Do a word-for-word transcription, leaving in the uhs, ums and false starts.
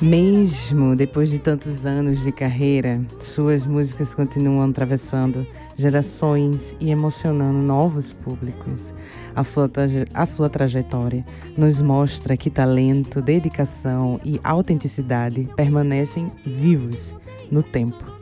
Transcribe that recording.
Mesmo depois de tantos anos de carreira, suas músicas continuam atravessando gerações e emocionando novos públicos. A sua, a sua trajetória nos mostra que talento, dedicação e autenticidade permanecem vivos no tempo.